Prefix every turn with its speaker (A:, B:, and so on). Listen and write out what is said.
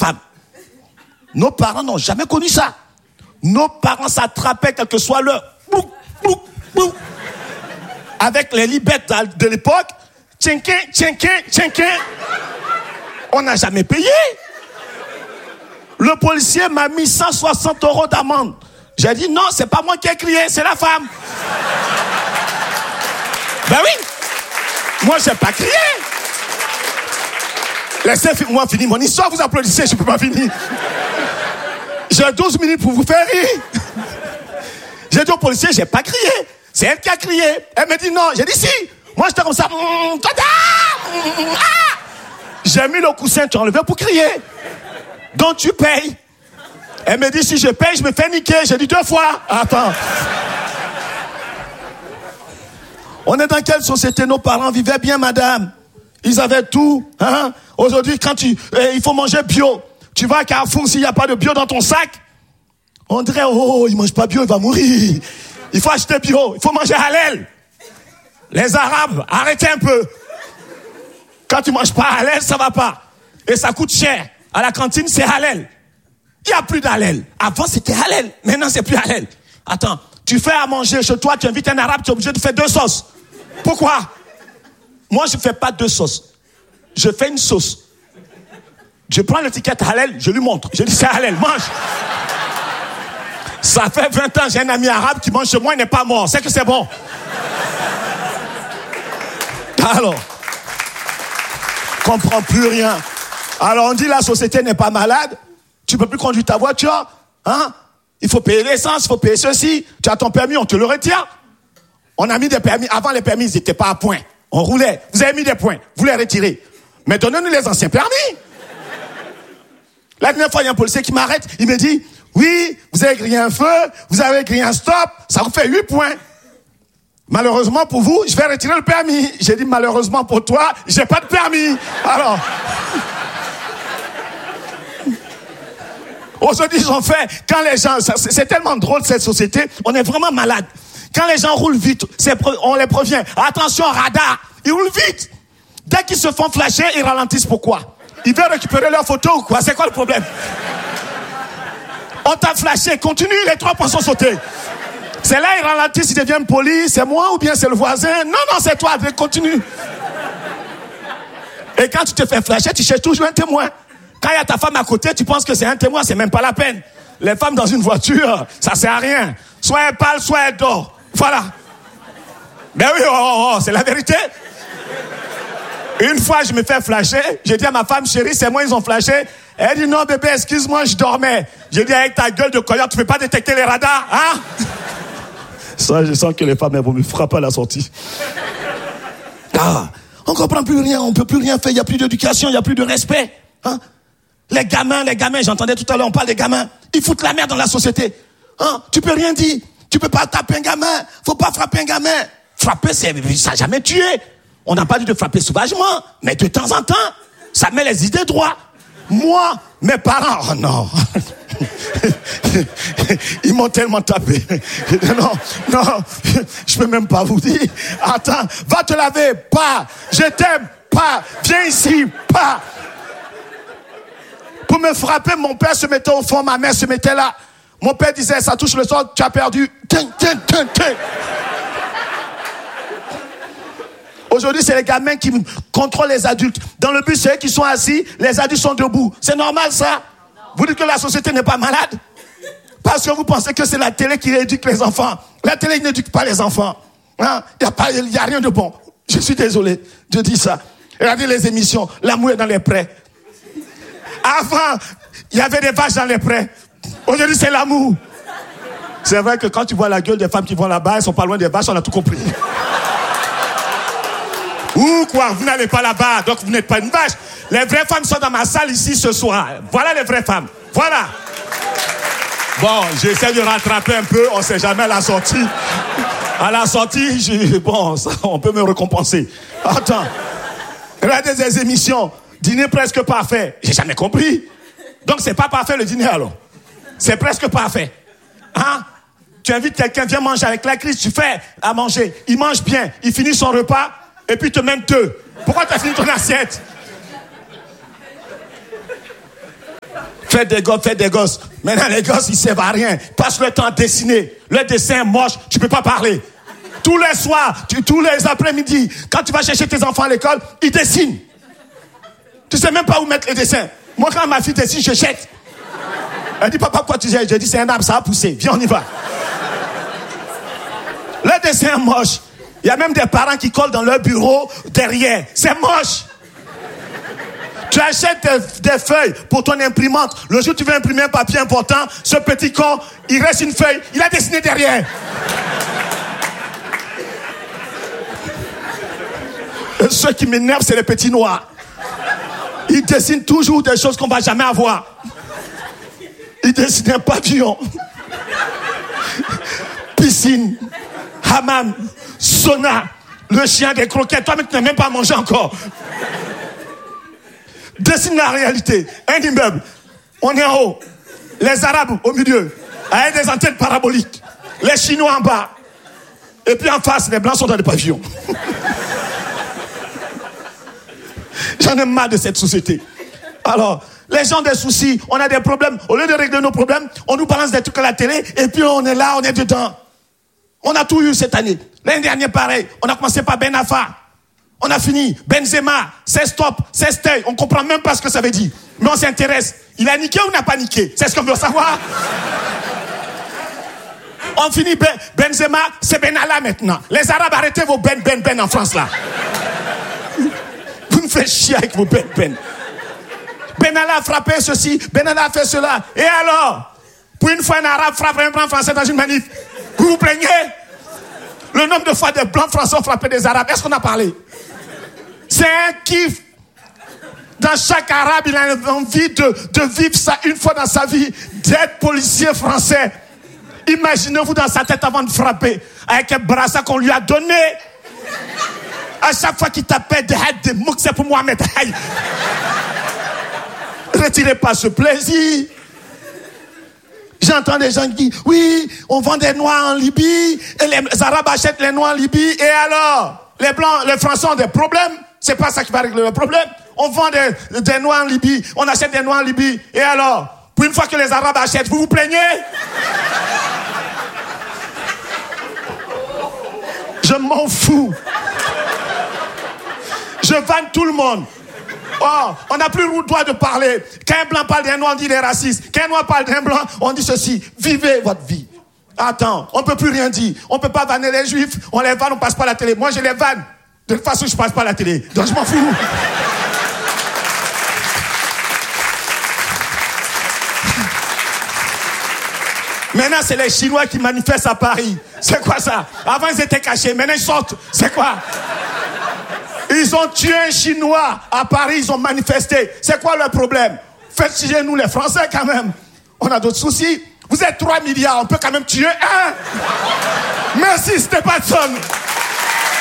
A: femme. Nos parents n'ont jamais connu ça. Nos parents s'attrapaient, quel que soit l'heure. Avec les libettes de l'époque. Tchinkin. On n'a jamais payé. Le policier m'a mis 160 € d'amende. J'ai dit non, c'est pas moi qui ai crié, c'est la femme. Ben oui. Moi, j'ai pas crié. Laissez-moi finir mon histoire, vous applaudissez, je peux pas finir. J'ai 12 minutes pour vous faire rire. J'ai dit au policier, j'ai pas crié. C'est elle qui a crié. Elle me dit non. J'ai dit si. Moi, j'étais comme ça. J'ai mis le coussin, tu as enlevé pour crier. Donc, tu payes. Elle me dit, si je paye, je me fais niquer. J'ai dit 2 fois. Attends. On est dans quelle société? Nos parents vivaient bien, madame. Ils avaient tout. Hein? Aujourd'hui, quand il faut manger bio. Tu vas à Carrefour, s'il n'y a pas de bio dans ton sac, on dirait, oh, il ne mange pas bio, il va mourir. Il faut acheter bio. Il faut manger halal. Les Arabes, arrêtez un peu. Quand tu ne manges pas halal, ça ne va pas. Et ça coûte cher. À la cantine, c'est halal. Il n'y a plus d'halal. Avant, c'était halal. Maintenant, c'est plus halal. Attends, tu fais à manger chez toi, tu invites un Arabe, tu es obligé de faire 2 sauces. Pourquoi? Moi, je ne fais pas 2 sauces. Je fais une sauce. Je prends l'étiquette halal, je lui montre. Je dis, c'est halal, mange. Ça fait 20 ans, j'ai un ami arabe qui mange chez moi, il n'est pas mort. C'est que c'est bon. Alors, comprends plus rien. Alors, on dit la société n'est pas malade. Tu peux plus conduire ta voiture. Hein? Il faut payer l'essence, il faut payer ceci. Tu as ton permis, on te le retire. On a mis des permis. Avant, les permis, ils n'étaient pas à point. On roulait. Vous avez mis des points. Vous les retirez. Mais donnez-nous les anciens permis. La dernière fois, il y a un policier qui m'arrête. Il me dit, oui, vous avez grillé un feu, vous avez grillé un stop, ça vous fait 8 points. Malheureusement pour vous, je vais retirer le permis. J'ai dit, malheureusement pour toi, j'ai pas de permis. Alors, aujourd'hui, ils ont fait, quand les gens, c'est tellement drôle cette société, on est vraiment malade. Quand les gens roulent vite, on les prévient. Attention, radar, ils roulent vite. Dès qu'ils se font flasher, ils ralentissent. Pourquoi? Ils veulent récupérer leurs photos ou quoi? C'est quoi le problème? On t'a flashé, continue, les 3 points sont sautés. C'est là, ils ralentissent, ils deviennent polis. C'est moi ou bien c'est le voisin? Non, c'est toi, continue. Et quand tu te fais flasher, tu cherches toujours un témoin. Quand il y a ta femme à côté, tu penses que c'est un témoin, c'est même pas la peine. Les femmes dans une voiture, ça sert à rien. Soit elles parlent, soit elles dorment. Voilà. Ben oui, c'est la vérité. Une fois, je me fais flasher. J'ai dit à ma femme, chérie, c'est moi, ils ont flashé. Elle dit, non, bébé, excuse-moi, je dormais. J'ai dit, avec ta gueule de coyote, tu ne peux pas détecter les radars, hein? Ça, je sens que les femmes, elles vont me frapper à la sortie. Ah, on ne comprend plus rien, on ne peut plus rien faire. Il n'y a plus d'éducation, il n'y a plus de respect. Hein? Les gamins, j'entendais tout à l'heure, on parle des gamins. Ils foutent la merde dans la société. Hein? Tu peux rien dire. Tu peux pas taper un gamin. Faut pas frapper un gamin. Frapper, ça n'a jamais tué. On n'a pas dit de frapper sauvagement, mais de temps en temps, ça met les idées droits. Moi, mes parents, oh non. Ils m'ont tellement tapé. Non, je peux même pas vous dire. Attends, va te laver, pas. Je t'aime, pas. Viens ici, pas. Pour me frapper, mon père se mettait au fond, ma mère se mettait là. Mon père disait, ça touche le sol, tu as perdu. Tiens. Aujourd'hui, c'est les gamins qui contrôlent les adultes. Dans le bus, c'est eux qui sont assis, les adultes sont debout. C'est normal, ça? Vous dites que la société n'est pas malade? Parce que vous pensez que c'est la télé qui éduque les enfants. La télé n'éduque pas les enfants. Hein? Il n'y a rien de bon. Je suis désolé de dire ça. Regardez les émissions. L'amour est dans les prés. Avant, il y avait des vaches dans les prés. Aujourd'hui, c'est l'amour. C'est vrai que quand tu vois la gueule des femmes qui vont là-bas, elles sont pas loin des vaches, on a tout compris. Ou quoi, vous n'allez pas là-bas, donc vous n'êtes pas une vache. Les vraies femmes sont dans ma salle ici ce soir. Voilà les vraies femmes. Voilà. Bon, j'essaie de rattraper un peu, on ne sait jamais à la sortie. À la sortie, bon, ça, on peut me récompenser. Attends. Regardez des émissions. Dîner presque parfait. J'ai jamais compris. Donc c'est pas parfait le dîner alors. C'est presque parfait. Hein? Tu invites quelqu'un, viens manger avec la crise, tu fais à manger. Il mange bien, il finit son repas. Et puis te mène 2. Pourquoi tu as fini ton assiette? Faites des gosses. Maintenant, les gosses, ils servent à rien. Passe le temps à dessiner. Le dessin est moche, tu peux pas parler. Tous les soirs, tous les après-midi, quand tu vas chercher tes enfants à l'école, ils dessinent. Tu sais même pas où mettre les dessins. Moi, quand ma fille dessine, je jette. Elle dit, papa, pourquoi tu jettes? Je dis, c'est un arbre, ça va pousser. Viens, on y va. Le dessin est moche. Il y a même des parents qui collent dans leur bureau derrière. C'est moche. Tu achètes des feuilles pour ton imprimante. Le jour où tu veux imprimer un papier important, ce petit con, il reste une feuille, il a dessiné derrière. Ceux qui m'énervent, c'est les petits noirs. Ils dessinent toujours des choses qu'on va jamais avoir. Ils dessinent un pavillon, piscine, hammam, sauna, le chien des croquettes. Toi, mais tu n'as même pas mangé encore. Dessine la réalité. Un immeuble, on est en haut. Les Arabes au milieu, avec des antennes paraboliques. Les Chinois en bas. Et puis en face, les Blancs sont dans le pavillon. J'en ai marre de cette société. Alors, les gens ont des soucis, on a des problèmes. Au lieu de régler nos problèmes, on nous balance des trucs à la télé et puis on est là, on est dedans. On a tout eu cette année. L'année dernière, pareil. On a commencé par Ben Affa. On a fini. Benzema, c'est stop, c'est stay. On comprend même pas ce que ça veut dire. Mais on s'intéresse. Il a niqué ou n'a pas niqué? C'est ce qu'on veut savoir. On finit Benzema, c'est Benalla maintenant. Les Arabes, arrêtez vos Ben en France là. Vous me faites chier avec vos Ben. Benalla a frappé ceci, Benalla a fait cela. Et alors? Pour une fois un Arabe frappe un blanc français dans une manif. Vous vous plaignez? Le nombre de fois des blancs français ont frappé des Arabes, est-ce qu'on a parlé? C'est un kiff. Dans chaque Arabe, il a envie de vivre ça une fois dans sa vie, d'être policier français. Imaginez-vous dans sa tête avant de frapper, avec un brassard qu'on lui a donné. À chaque fois qu'il tapait des mots, c'est pour Mohamed Haï. Retirez pas ce plaisir. J'entends des gens qui disent, oui, on vend des noix en Libye, et les Arabes achètent les noix en Libye, et alors? Les Blancs, les Français ont des problèmes, c'est pas ça qui va régler le problème. On vend des noix en Libye, on achète des noix en Libye, et alors? Pour une fois que les Arabes achètent, vous vous plaignez? Je m'en fous. Je vanne tout le monde. Oh, on n'a plus le droit de parler. Quand un blanc parle d'un noir, on dit des racistes. Quand un noir parle d'un blanc, on dit ceci. Vivez votre vie. Attends, on ne peut plus rien dire. On ne peut pas vanner les juifs. On les vanne, on ne passe pas à la télé. Moi, je les vanne. De toute façon, je ne passe pas à la télé. Donc, je m'en fous. Maintenant, c'est les Chinois qui manifestent à Paris. C'est quoi ça? Avant, ils étaient cachés. Maintenant, ils sortent. C'est quoi? Ils ont tué un Chinois à Paris, ils ont manifesté. C'est quoi le problème? Faites chier nous les Français quand même. On a d'autres soucis. Vous êtes 3 milliards, on peut quand même tuer un. Merci Stéphane.